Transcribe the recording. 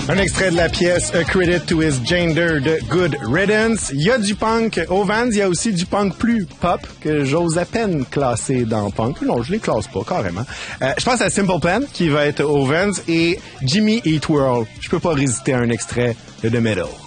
Un extrait de la pièce A Credit to His Gender de Good Riddance. Il y a du punk au Vans, il y a aussi du punk plus pop que j'ose à peine classer dans punk. Non, je les classe pas carrément. Je pense à Simple Plan qui va être au Vans et Jimmy Eat World. Je peux pas résister à un extrait de The Middle.